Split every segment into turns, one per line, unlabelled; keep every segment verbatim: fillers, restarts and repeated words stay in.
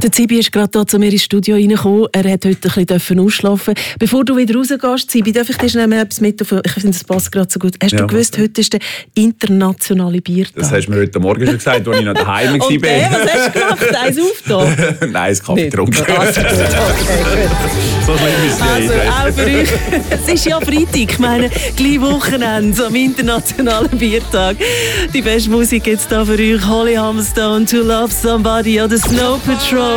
Der Zibi ist gerade hier zu mir ins Studio reingekommen. Er hat heute ein bisschen ausschlafen. Bevor du wieder rausgehst, Zibi, darf ich dir schnell etwas mit auf? Ich finde, das passt gerade so gut. Hast ja, du gewusst, heute ist der internationale Biertag?
Das hast du mir heute Morgen schon gesagt, als ich noch daheim war.
Und der, was hast du gemacht? Eins aufgetan?
Nein, es Kaffee getrunken.
Also, okay,
so schlimm ist es
also,
nicht.
auch für euch. Es ist ja Freitag, ich meine, gleich Wochenende am internationalen Biertag. Die beste Musik jetzt hier für euch. Holly Humberstone, To Love Somebody oder Snow Patrol.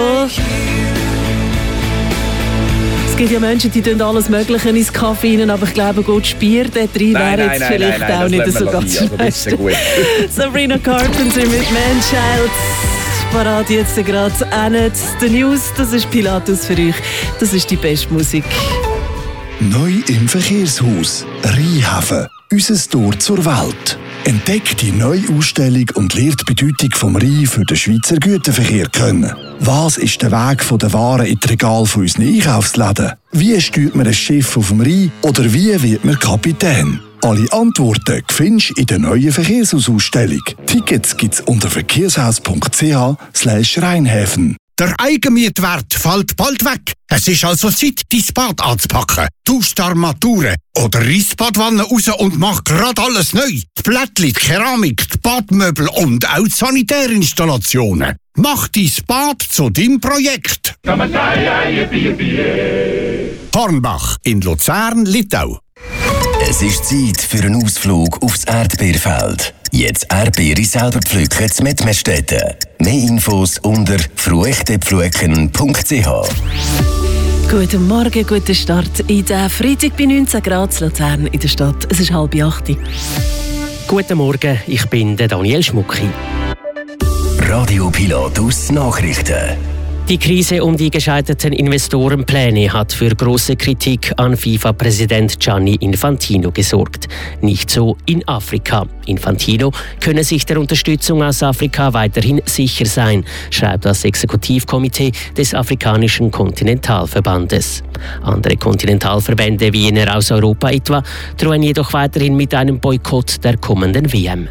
Es gibt ja Menschen, die tun alles Mögliche ins Kaffee rein, aber ich glaube, gut Bier dort rein wäre jetzt nein, vielleicht nein, nein, auch nicht so ganz schlecht. Sabrina Carpenter mit Man-Child. Parat jetzt gerade Annette, The News, das ist Pilatus für euch. Das ist die beste Musik.
Neu im Verkehrshaus. Rheinhafen. Unser Tor zur Welt. Entdeckt die neue Ausstellung und lernt die Bedeutung vom Rhein für den Schweizer Güterverkehr kennen. Was ist der Weg von der Waren in die Regale von unseren Einkaufsläden? Wie steuert man ein Schiff auf dem Rhein? Oder wie wird man Kapitän? Alle Antworten findest du in der neuen Verkehrshausausstellung. Tickets gibt's unter verkehrshaus punkt c h slash Rheinhäfen.
Der Eigenmietwert fällt bald weg. Es ist also Zeit, dein Bad anzupacken. Tausch die Armaturen oder reiss die Badwanne raus und mach grad alles neu. Die Plättchen, die Keramik, die Badmöbel und auch die Sanitärinstallationen. Mach dein Bad zu deinem Projekt. Hornbach in Luzern, Littau.
Es ist Zeit für einen Ausflug aufs Erdbeerfeld. Jetzt Erdbeere selber pflücken zu Mettmerstetten. Mehr Infos unter fruechtepflücken punkt c h.
Guten Morgen, guten Start in den Freitag bei neunzehn Grad in Luzern in der Stadt. Es ist halb acht.
Guten Morgen, ich bin der Daniel Schmucki.
Radio Pilatus Nachrichten.
Die Krise um die gescheiterten Investorenpläne hat für große Kritik an FIFA-Präsident Gianni Infantino gesorgt. Nicht so in Afrika. Infantino könne sich der Unterstützung aus Afrika weiterhin sicher sein, schreibt das Exekutivkomitee des Afrikanischen Kontinentalverbandes. Andere Kontinentalverbände wie jener aus Europa etwa drohen jedoch weiterhin mit einem Boykott der kommenden W M.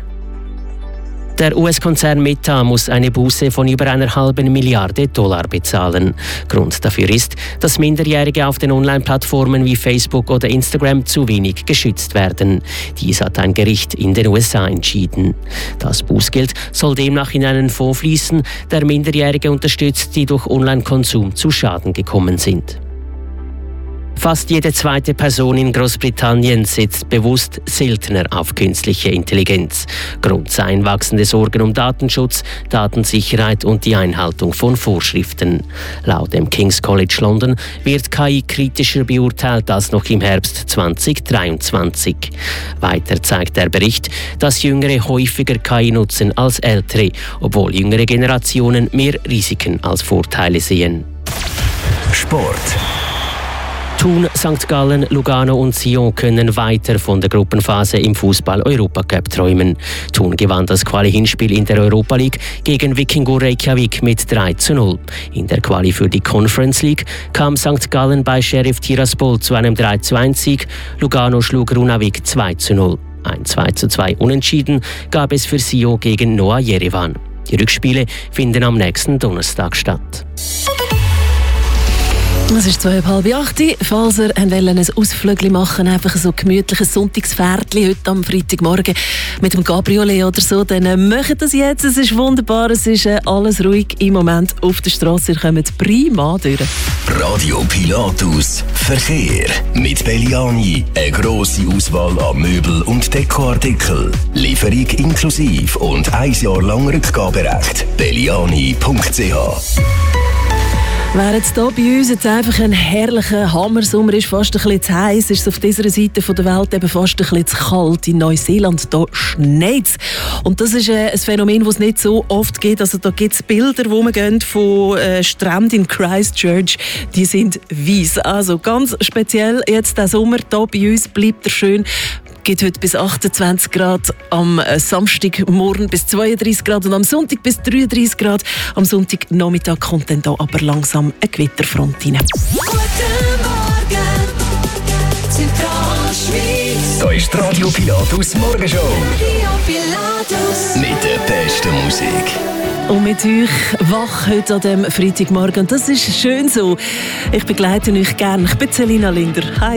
Der U S-Konzern Meta muss eine Buße von über einer halben Milliarde Dollar bezahlen. Grund dafür ist, dass Minderjährige auf den Online-Plattformen wie Facebook oder Instagram zu wenig geschützt werden. Dies hat ein Gericht in den U S A entschieden. Das Bußgeld soll demnach in einen Fonds fließen, der Minderjährige unterstützt, die durch Online-Konsum zu Schaden gekommen sind. Fast jede zweite Person in Großbritannien setzt bewusst seltener auf künstliche Intelligenz. Grund seien wachsende Sorgen um Datenschutz, Datensicherheit und die Einhaltung von Vorschriften. Laut dem King's College London wird K I kritischer beurteilt als noch im Herbst zwanzig dreiundzwanzig. Weiter zeigt der Bericht, dass Jüngere häufiger K I nutzen als Ältere, obwohl jüngere Generationen mehr Risiken als Vorteile sehen.
Sport.
Thun, Sankt Gallen, Lugano und Sion können weiter von der Gruppenphase im Fußball-Europacup träumen. Thun gewann das Quali-Hinspiel in der Europa League gegen Vikingur Reykjavik mit drei zu null. In der Quali für die Conference League kam Sankt Gallen bei Sheriff Tiraspol zu einem drei zu eins Sieg. Lugano schlug Runavik zwei zu null. Ein zwei zu zwei Unentschieden gab es für Sion gegen Noah Yerevan. Die Rückspiele finden am nächsten Donnerstag statt.
Es ist zwölf, halb acht. Falls ihr ein Ausflügel machen wollt, einfach so ein gemütliches Sonntagspferdchen heute am Freitagmorgen mit dem Cabriolet oder so, dann macht das jetzt. Es ist wunderbar, es ist alles ruhig im Moment auf der Straße. Ihr kommt prima durch.
Radio Pilatus Verkehr mit Belliani. Eine grosse Auswahl an Möbel- und Dekoartikel. Lieferung inklusive und ein Jahr lang Rückgaberecht. belliani punkt c h.
Während es hier bei uns jetzt einfach ein herrlicher Hammersommer ist, fast ein bisschen zu heiß, ist es auf dieser Seite der Welt eben fast ein bisschen zu kalt. In Neuseeland da schneit es. Und das ist äh, ein Phänomen, das es nicht so oft gibt. Also da gibt es Bilder, wo man gehen von äh, Stränden in Christchurch, die sind weiss. Also ganz speziell jetzt der Sommer hier bei uns bleibt er schön. Geht heute bis achtundzwanzig Grad, am Samstagmorgen bis zweiunddreißig Grad und am Sonntag bis dreiunddreißig Grad. Am Sonntagnachmittag kommt dann hier aber langsam eine Gewitterfront rein.
Guten Morgen, Zentralschweiz.
Da ist ist die Radio Pilatus Morgenshow. Mit der besten Musik.
Und mit euch wach heute an diesem Freitagmorgen. Und das ist schön so. Ich begleite euch gerne. Ich bin Selina Linder. Hi.